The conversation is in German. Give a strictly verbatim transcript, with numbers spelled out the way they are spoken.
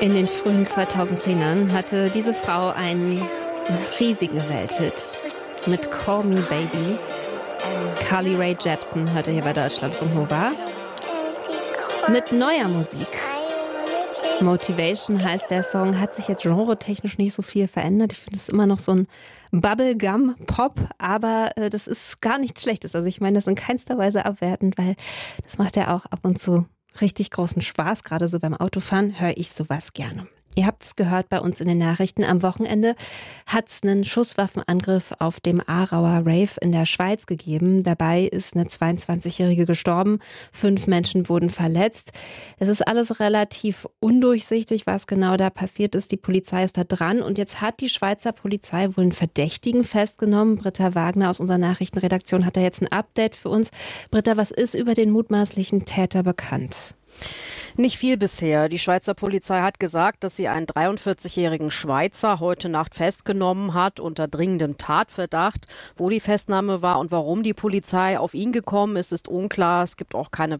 In den frühen zweitausendzehnern hatte diese Frau einen riesigen Welthit mit Call Me Baby. Carly Rae Jepsen hörte hier bei Deutschlandfunk Nova. Mit neuer Musik. Motivation heißt der Song, hat sich jetzt genre-technisch nicht so viel verändert. Ich finde es immer noch so ein Bubblegum-Pop, aber äh, das ist gar nichts Schlechtes. Also ich meine das in keinster Weise abwertend, weil das macht ja auch ab und zu richtig großen Spaß. Gerade so beim Autofahren höre ich sowas gerne. Ihr habt es gehört bei uns in den Nachrichten. Am Wochenende hat es einen Schusswaffenangriff auf dem Aarauer Rave in der Schweiz gegeben. Dabei ist eine zweiundzwanzigjährige gestorben. Fünf Menschen wurden verletzt. Es ist alles relativ undurchsichtig, was genau da passiert ist. Die Polizei ist da dran. Und jetzt hat die Schweizer Polizei wohl einen Verdächtigen festgenommen. Britta Wagner aus unserer Nachrichtenredaktion hat da jetzt ein Update für uns. Britta, was ist über den mutmaßlichen Täter bekannt? Nicht viel bisher. Die Schweizer Polizei hat gesagt, dass sie einen dreiundvierzigjährigen Schweizer heute Nacht festgenommen hat unter dringendem Tatverdacht. Wo die Festnahme war und warum die Polizei auf ihn gekommen ist, ist unklar. Es gibt auch keine